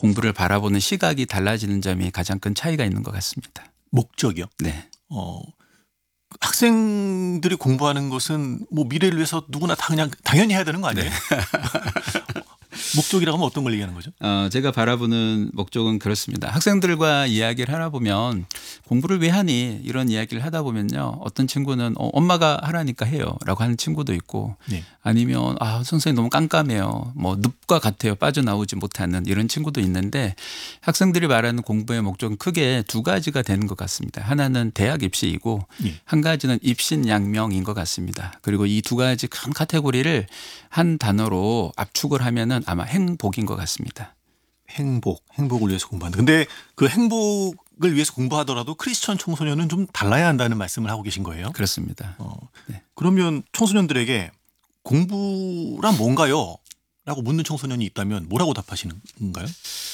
공부를 바라보는 시각이 달라지는 점이 가장 큰 차이가 있는 것 같습니다. 목적이요? 네. 학생들이 공부하는 것은 뭐 미래를 위해서 누구나 다 그냥 당연히 해야 되는 거 아니에요? 네. 목적이라고 하면 어떤 걸 얘기하는 거죠? 제가 바라보는 목적은 그렇습니다. 학생들과 이야기를 하다 보면 공부를 왜 하니 이런 이야기를 하다 보면요. 어떤 친구는 엄마가 하라니까 해요 라고 하는 친구도 있고 네. 아니면 선생님 너무 깜깜해요. 뭐 늪과 같아요. 빠져나오지 못하는 이런 친구도 있는데 학생들이 말하는 공부의 목적은 크게 두 가지가 되는 것 같습니다. 하나는 대학 입시이고 한 가지는 입신양명인 것 같습니다. 그리고 이 두 가지 큰 카테고리를 한 단어로 압축을 하면은 아마 행복인 것 같습니다. 행복을 위해서 공부한다. 근데 그 행복을 위해서 공부하더라도 크리스천 청소년은 좀 달라야 한다는 말씀을 하고 계신 거예요? 그렇습니다. 네. 그러면 청소년들에게 공부란 뭔가요? 라고 묻는 청소년이 있다면 뭐라고 답하시는 건가요?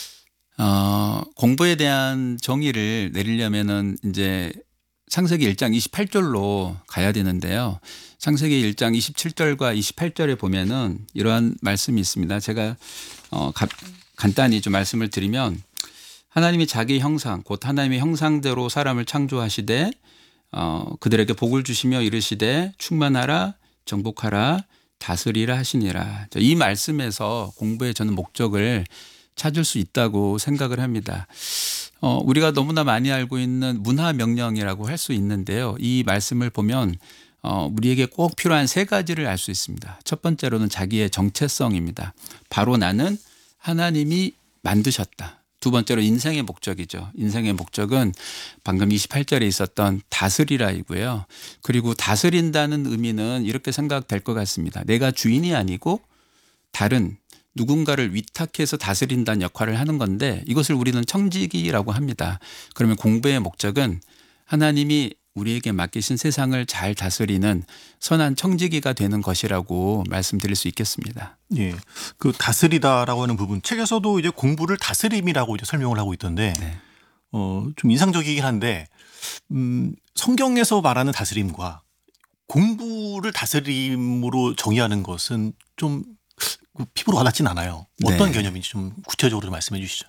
공부에 대한 정의를 내리려면은 이제 창세기 1장 28절로 가야 되는데요. 창세기 1장 27절과 28절에 보면은 이러한 말씀이 있습니다. 제가 간단히 좀 말씀을 드리면 하나님이 자기 형상 곧 하나님의 형상대로 사람을 창조하시되 그들에게 복을 주시며 이르시되 충만하라 정복하라 다스리라 하시니라. 이 말씀에서 공부의 저는 목적을 찾을 수 있다고 생각을 합니다. 우리가 너무나 많이 알고 있는 문화 명령이라고 할 수 있는데요. 이 말씀을 보면 우리에게 꼭 필요한 세 가지를 알 수 있습니다. 첫 번째로는 자기의 정체성입니다. 바로 나는 하나님이 만드셨다. 두 번째로 인생의 목적이죠. 인생의 목적은 방금 28절에 있었던 다스리라이고요. 그리고 다스린다는 의미는 이렇게 생각될 것 같습니다. 내가 주인이 아니고 다른 누군가를 위탁해서 다스린다는 역할을 하는 건데 이것을 우리는 청지기라고 합니다. 그러면 공부의 목적은 하나님이 우리에게 맡기신 세상을 잘 다스리는 선한 청지기가 되는 것이라고 말씀드릴 수 있겠습니다. 예, 그 다스리다라고 하는 부분 책에서도 이제 공부를 다스림이라고 이제 설명을 하고 있던데 네. 좀 인상적이긴 한데 성경에서 말하는 다스림과 공부를 다스림으로 정의하는 것은 좀 피부로 와닿진 않아요. 어떤 네. 개념인지 좀 구체적으로 말씀해 주시죠.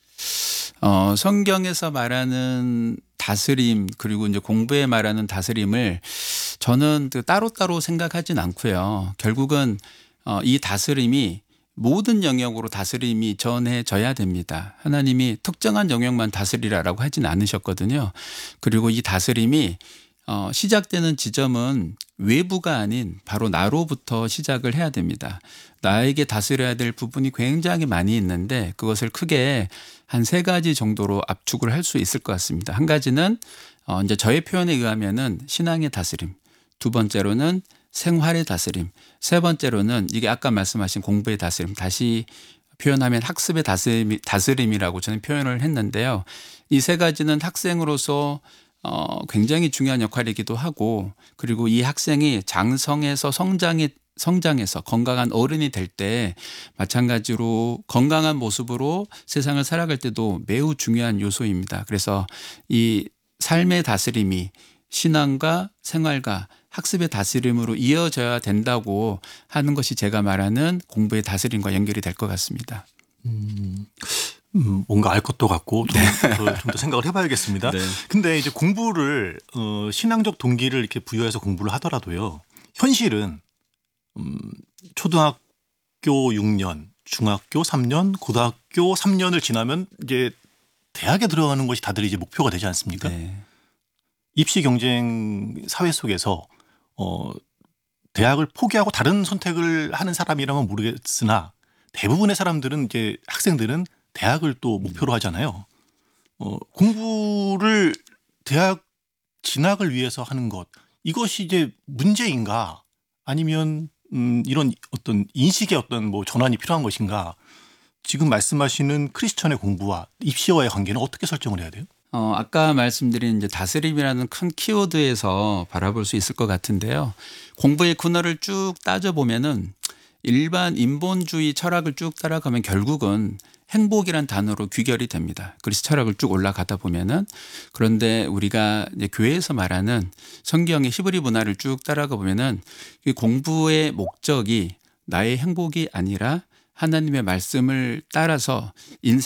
성경에서 말하는 다스림 그리고 이제 공부에 말하는 다스림을 저는 따로따로 생각하진 않고요. 결국은 이 다스림이 모든 영역으로 다스림이 전해져야 됩니다. 하나님이 특정한 영역만 다스리라라고 하진 않으셨거든요. 그리고 이 다스림이 시작되는 지점은 외부가 아닌 바로 나로부터 시작을 해야 됩니다. 나에게 다스려야 될 부분이 굉장히 많이 있는데 그것을 크게 한 세 가지 정도로 압축을 할 수 있을 것 같습니다. 한 가지는 이제 저의 표현에 의하면은 신앙의 다스림, 두 번째로는 생활의 다스림, 세 번째로는 이게 아까 말씀하신 공부의 다스림, 다시 표현하면 학습의 다스림이라고 저는 표현을 했는데요. 이 세 가지는 학생으로서 굉장히 중요한 역할이기도 하고 그리고 이 학생이 장성해서 성장해서 건강한 어른이 될 때 마찬가지로 건강한 모습으로 세상을 살아갈 때도 매우 중요한 요소입니다. 그래서 이 삶의 다스림이 신앙과 생활과 학습의 다스림으로 이어져야 된다고 하는 것이 제가 말하는 공부의 다스림과 연결이 될 것 같습니다. 뭔가 알 것도 같고 좀 더 생각을 해봐야겠습니다. 네. 근데 이제 공부를 신앙적 동기를 이렇게 부여해서 공부를 하더라도요. 현실은 초등학교 6년, 중학교 3년, 고등학교 3년을 지나면 이제 대학에 들어가는 것이 다들 이제 목표가 되지 않습니까? 네. 입시 경쟁 사회 속에서 대학을 포기하고 다른 선택을 하는 사람이라면 모르겠으나 대부분의 사람들은 이제 학생들은 대학을 또 목표로 하잖아요. 공부를 대학 진학을 위해서 하는 것 이것이 이제 문제인가 아니면 이런 어떤 인식의 어떤 뭐 전환이 필요한 것인가 지금 말씀하시는 크리스천의 공부와 입시와의 관계는 어떻게 설정을 해야 돼요? 아까 말씀드린 이제 다스림이라는 큰 키워드에서 바라볼 수 있을 것 같은데요. 공부의 근원을 쭉 따져보면은 일반 인본주의 철학을 쭉 따라가면 결국은 행복이란 단어로 귀결이 됩니다. 그래서 철학을 쭉 올라가다 보면은 그런데 우리가 이제 교회에서 말하는 성경의 히브리 문화를 쭉 따라가 보면은 이 공부의 목적이 나의 행복이 아니라 하나님의 말씀을 따라서